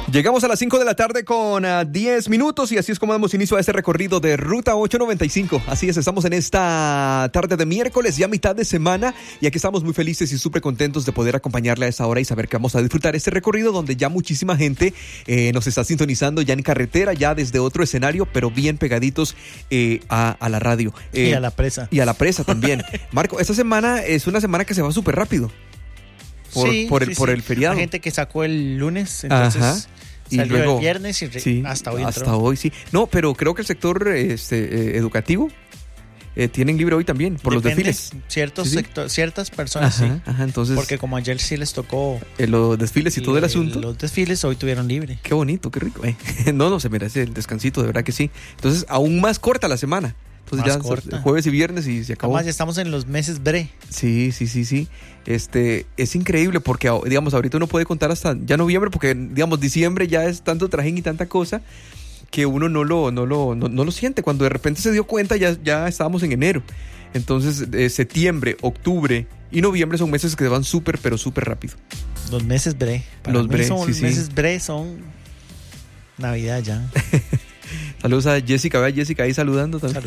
Llegamos a las 5 de la tarde con 10 minutos y así es como damos inicio a este recorrido de Ruta 895. Así es, estamos en esta tarde de miércoles, ya mitad de semana, y aquí estamos muy felices y súper contentos de poder acompañarle a esta hora y saber que vamos a disfrutar este recorrido donde ya muchísima gente nos está sintonizando ya en carretera, ya desde otro escenario, pero bien pegaditos a la radio. Y a la presa. Y a la presa también. Marco, esta semana es una semana que se va súper rápido. Por el feriado. Hay gente que sacó el lunes, entonces y salió luego, el viernes y hasta hoy entró. Hasta hoy, sí. No, pero creo que el sector educativo tienen libre hoy también, por Depende, los desfiles. Ciertas personas, entonces, porque como ayer sí les tocó los desfiles y todo el asunto. Los desfiles hoy tuvieron libre. Qué bonito, qué rico. No, se merece el descansito, de verdad que sí. Entonces, aún más corta la semana. Entonces ya jueves y viernes y se acabó. Además ya estamos en los meses bre. Sí. Es increíble porque, digamos, ahorita uno puede contar hasta ya noviembre porque, digamos, diciembre ya es tanto trajín y tanta cosa que uno no lo siente. Cuando de repente se dio cuenta ya estábamos en enero. Entonces, septiembre, octubre y noviembre son meses que se van súper, pero súper rápido. Los meses bre. Los meses bre son Navidad ya. Saludos a Jessica. Vea a Jessica ahí saludando también.